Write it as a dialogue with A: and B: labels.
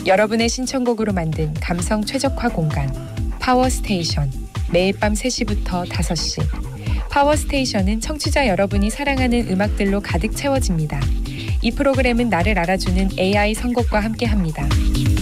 A: 여러분의 신청곡으로 만든 감성 최적화 공간 파워스테이션, 매일 밤 3시부터 5시. 파워스테이션은 청취자 여러분이 사랑하는 음악들로 가득 채워집니다. 이 프로그램은 나를 알아주는 AI 선곡과 함께합니다.